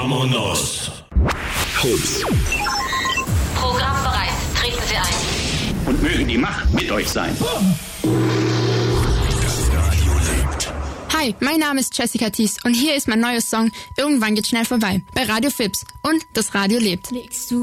Vamonos. Fips. Programm bereit. Treten Sie ein. Und mögen die Macht mit euch sein. Hi, mein Name ist Jessica Thies und hier ist mein neues Song Irgendwann geht schnell vorbei bei Radio Fips und das Radio lebt.